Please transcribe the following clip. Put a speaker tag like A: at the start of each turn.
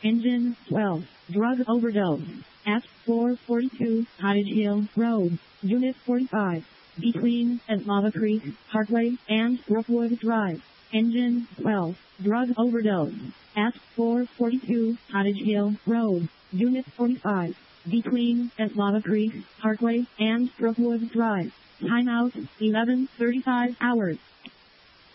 A: Engine 12. Drug overdose. At 442 Cottage Hill Road, Unit 45. Between St. Lava Creek Parkway and Brookwood Drive. Engine 12. Drug overdose. At 442 Cottage Hill Road, Unit 45. Between St. Lava Creek Parkway and Brookwood Drive. Timeout 11:35 hours.